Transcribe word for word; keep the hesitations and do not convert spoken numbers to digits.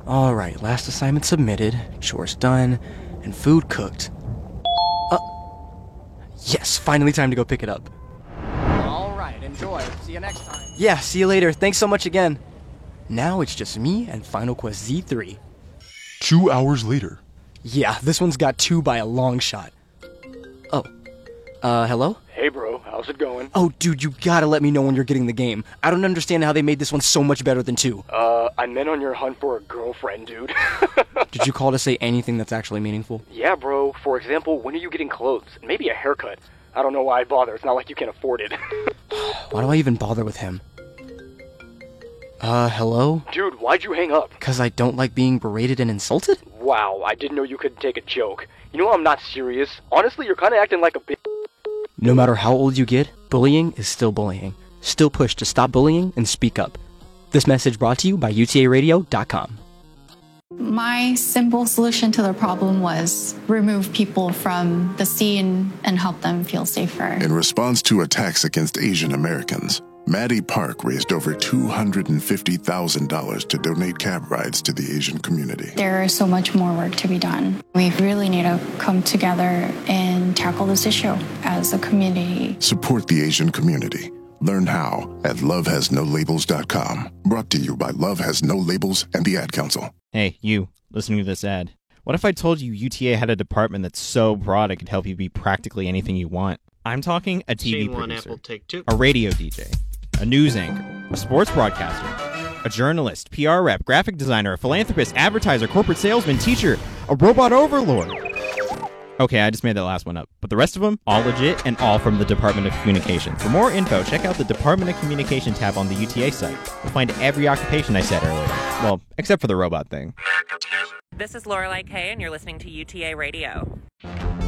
Alright, last assignment submitted, chores done, and food cooked. Uh, yes, finally time to go pick it up. Alright, enjoy. See you next time. Yeah, see you later. Thanks so much again. Now it's just me and Final Quest Z three. Two hours later. Yeah, this one's got two by a long shot. Oh. Uh, hello? Hey bro, how's it going? Oh, dude, you gotta let me know when you're getting the game. I don't understand how they made this one so much better than two. Uh, I meant on your hunt for a girlfriend, dude. Did you call to say anything that's actually meaningful? Yeah, bro. For example, when are you getting clothes? Maybe a haircut. I don't know why I bother. It's not like you can afford it. Why do I even bother with him? Uh, hello? Dude, why'd you hang up? Because I don't like being berated and insulted? Wow, I didn't know you could take a joke. You know I'm not serious. Honestly, you're kind of acting like a bitch. No matter how old you get, bullying is still bullying. Still push to stop bullying and speak up. This message brought to you by U T A radio dot com. My simple solution to the problem was remove people from the scene and help them feel safer. In response to attacks against Asian Americans, Maddie Park raised over two hundred fifty thousand dollars to donate cab rides to the Asian community. There is so much more work to be done. We really need to come together and tackle this issue as a community. Support the Asian community. Learn how at love has no labels dot com. Brought to you by Love Has No Labels and the Ad Council. Hey, you, listening to this ad. What if I told you U T A had a department that's so broad it could help you be practically anything you want? I'm talking a T V Chain one, producer, Apple, take two. a radio D J, a news anchor, a sports broadcaster, a journalist, P R rep, graphic designer, a philanthropist, advertiser, corporate salesman, teacher, a robot overlord. Okay, I just made that last one up, but the rest of them, all legit and all from the Department of Communication. For more info, check out the Department of Communication tab on the U T A site. You'll find every occupation I said earlier. Well, except for the robot thing. This is Lorelai Kay, and you're listening to U T A Radio.